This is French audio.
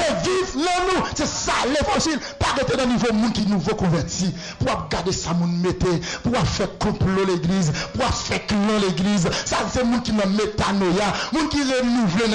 Dieu vive dans nous. C'est ça l'évangile. Pas rester dans le niveau monde qui nouveau converti. Pour garder ça, moun mette. Pour faire complot l'église. Pour faire clan l'église. Ça, c'est monde qui n'a métanoïa. Monde qui renouvelle